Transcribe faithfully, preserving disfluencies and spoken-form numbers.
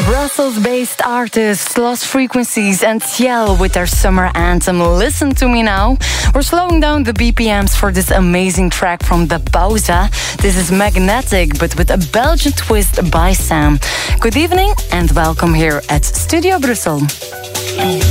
Brussels-based artists Lost Frequencies and Ciel with their summer anthem Listen to Me Now. We're slowing down the B P Ms for this amazing track from The Pausa. This is Magnetic, but with a Belgian twist by Sam. Good evening and welcome here at Studio Brussels.